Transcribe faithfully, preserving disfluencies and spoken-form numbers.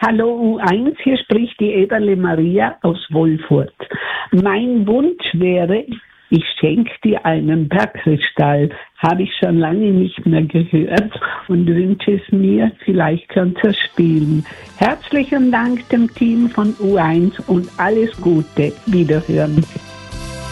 Hallo U eins, hier spricht die Eberle Maria aus Wolfurt. Mein Wunsch wäre, ich schenke dir einen Bergkristall. Habe ich schon lange nicht mehr gehört und wünsche es mir, vielleicht kannst du es spielen. Herzlichen Dank dem Team von U eins und alles Gute. Wiederhören.